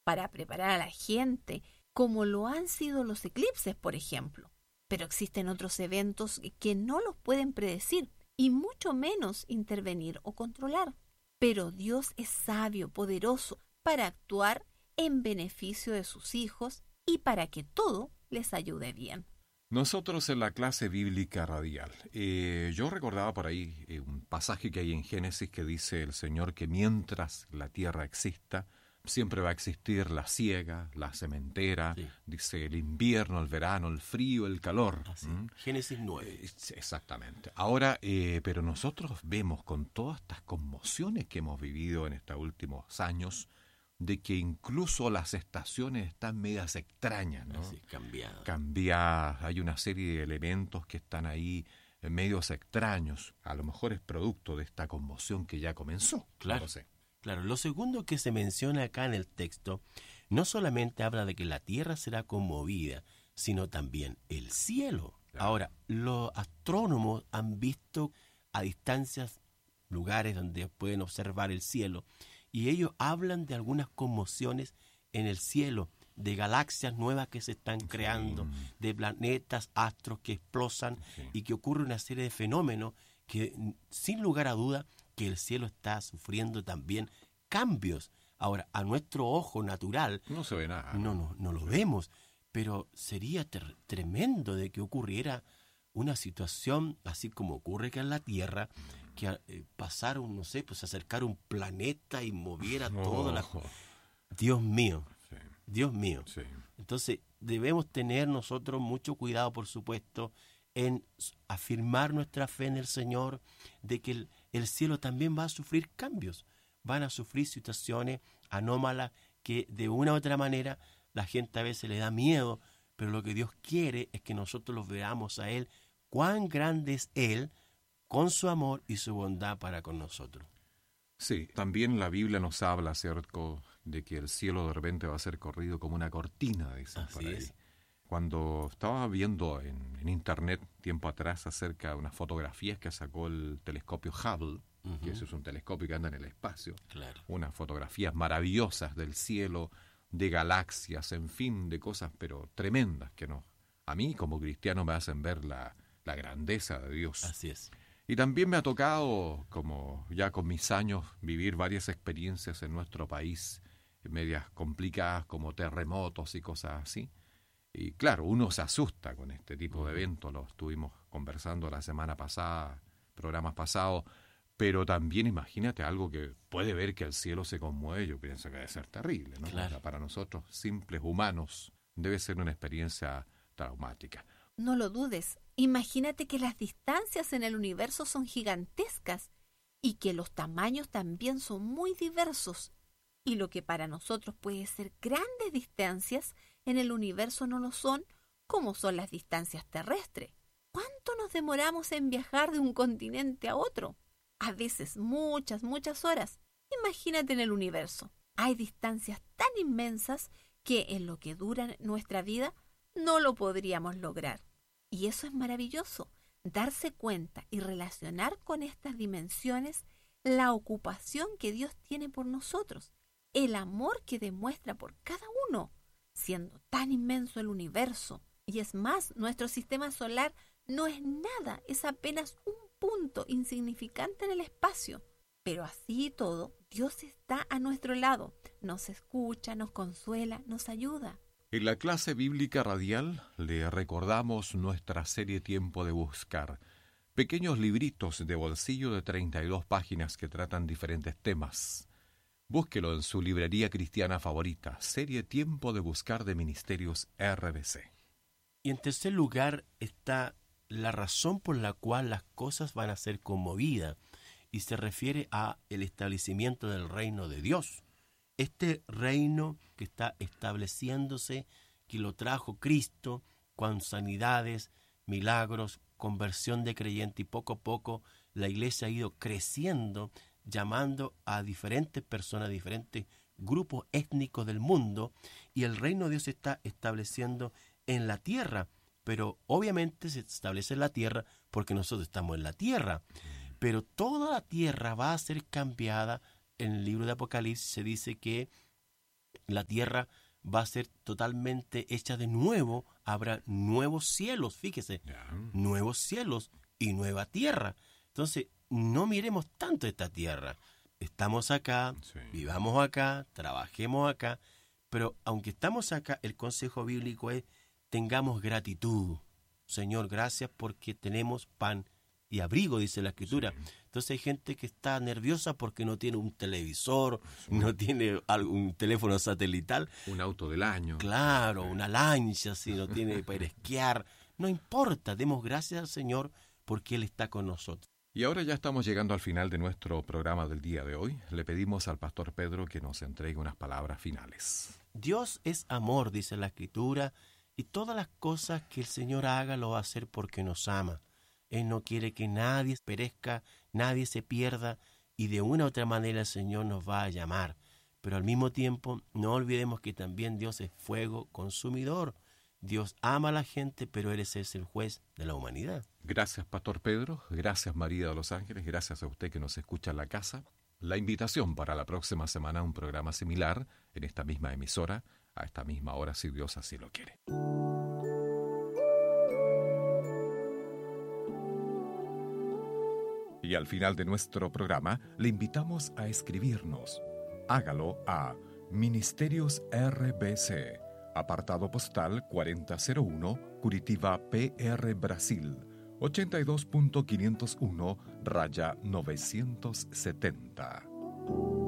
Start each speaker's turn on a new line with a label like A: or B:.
A: para preparar a la gente, como lo han sido los eclipses, por ejemplo. Pero existen otros eventos que no los pueden predecir y mucho menos intervenir o controlar. Pero Dios es sabio, poderoso, para actuar en beneficio de sus hijos y para que todo les ayude bien.
B: Nosotros en la clase bíblica radial, yo recordaba por ahí un pasaje que hay en Génesis que dice el Señor que mientras la tierra exista, siempre va a existir la siega, la sementera, sí. Dice el invierno, el verano, el frío, el calor.
C: Génesis 9.
B: Exactamente. Ahora, pero nosotros vemos con todas estas conmociones que hemos vivido en estos últimos años, de que incluso las estaciones están medias extrañas, ¿no?
C: Así,
B: cambiadas. Hay una serie de elementos que están ahí medios extraños. A lo mejor es producto de esta conmoción que ya comenzó.
C: Claro.
B: No lo sé.
C: Claro, lo segundo que se menciona acá en el texto no solamente habla de que la tierra será conmovida, sino también el cielo. Claro. Ahora, los astrónomos han visto a distancias lugares donde pueden observar el cielo y ellos hablan de algunas conmociones en el cielo, de galaxias nuevas que se están creando, de planetas, astros que explosan y que ocurre una serie de fenómenos que, sin lugar a duda, que el cielo está sufriendo también cambios. Ahora, a nuestro ojo natural
B: no se ve nada.
C: No lo vemos, pero sería tremendo de que ocurriera una situación así como ocurre que en la Tierra, que pasara acercar un planeta y moviera toda la... Dios mío,
B: sí.
C: Dios mío.
B: Sí.
C: Entonces, debemos tener nosotros mucho cuidado, por supuesto, en afirmar nuestra fe en el Señor, de que el cielo también va a sufrir cambios, van a sufrir situaciones anómalas que de una u otra manera la gente a veces le da miedo, pero lo que Dios quiere es que nosotros los veamos a Él, cuán grande es Él, con su amor y su bondad para con nosotros.
B: Sí, también la Biblia nos habla acerca de que el cielo de repente va a ser corrido como una cortina, dicen por ahí.
C: Es.
B: Cuando estaba viendo en internet tiempo atrás acerca de unas fotografías que sacó el telescopio Hubble, que ese es un telescopio que anda en el espacio,
C: claro.
B: Unas fotografías maravillosas del cielo, de galaxias, en fin, de cosas pero tremendas que a mí como cristiano me hacen ver la grandeza de Dios.
C: Así es.
B: Y también me ha tocado, como ya con mis años, vivir varias experiencias en nuestro país, medias complicadas como terremotos y cosas así. Y claro, uno se asusta con este tipo de eventos, lo estuvimos conversando la semana pasada, programas pasados, pero también imagínate algo que puede ver que el cielo se conmueve, yo pienso que debe ser terrible, ¿no?
C: Claro.
B: O sea, para nosotros, simples humanos, debe ser una experiencia traumática.
A: No lo dudes, imagínate que las distancias en el universo son gigantescas y que los tamaños también son muy diversos. Y lo que para nosotros puede ser grandes distancias, en el universo no lo son, como son las distancias terrestres. ¿Cuánto nos demoramos en viajar de un continente a otro? A veces muchas horas. Imagínate en el universo. Hay distancias tan inmensas que en lo que dura nuestra vida no lo podríamos lograr. Y eso es maravilloso, darse cuenta y relacionar con estas dimensiones la ocupación que Dios tiene por nosotros, el amor que demuestra por cada uno, siendo tan inmenso el universo. Y es más, nuestro sistema solar no es nada, es apenas un punto insignificante en el espacio. Pero así y todo, Dios está a nuestro lado, nos escucha, nos consuela, nos ayuda.
B: En la clase bíblica radial le recordamos nuestra serie Tiempo de Buscar, pequeños libritos de bolsillo de 32 páginas que tratan diferentes temas. Búsquelo en su librería cristiana favorita, serie Tiempo de Buscar de Ministerios RBC.
C: Y en tercer lugar está la razón por la cual las cosas van a ser conmovidas, y se refiere a el establecimiento del reino de Dios. Este reino que está estableciéndose, que lo trajo Cristo con sanidades, milagros, conversión de creyente, y poco a poco la iglesia ha ido creciendo, llamando a diferentes personas, diferentes grupos étnicos del mundo, y el reino de Dios se está estableciendo en la tierra, pero obviamente se establece en la tierra porque nosotros estamos en la tierra, pero toda la tierra va a ser cambiada. En el libro de Apocalipsis se dice que la tierra va a ser totalmente hecha de nuevo, habrá nuevos cielos, fíjese, nuevos cielos y nueva tierra. Entonces, no miremos tanto esta tierra. Estamos acá, vivamos acá, trabajemos acá, pero aunque estamos acá, el consejo bíblico es: tengamos gratitud. Señor, gracias porque tenemos pan y abrigo, dice la Escritura. Sí. Entonces hay gente que está nerviosa porque no tiene un televisor, no tiene un teléfono satelital.
B: Un auto del año.
C: Claro, una lancha, si no tiene para ir a esquiar. No importa, demos gracias al Señor porque Él está con nosotros.
B: Y ahora ya estamos llegando al final de nuestro programa del día de hoy. Le pedimos al pastor Pedro que nos entregue unas palabras finales.
C: Dios es amor, dice la Escritura, y todas las cosas que el Señor haga lo va a hacer porque nos ama. Él no quiere que nadie perezca, nadie se pierda, y de una u otra manera el Señor nos va a llamar. Pero al mismo tiempo, no olvidemos que también Dios es fuego consumidor. Dios ama a la gente, pero Él es el juez de la humanidad.
B: Gracias, pastor Pedro. Gracias, María de los Ángeles. Gracias a usted que nos escucha en la casa. La invitación para la próxima semana a un programa similar en esta misma emisora, a esta misma hora, si Dios así lo quiere. Y al final de nuestro programa, le invitamos a escribirnos. Hágalo a Ministerios RBC, apartado postal 4001, Curitiba, PR, Brasil, 82.501, _970.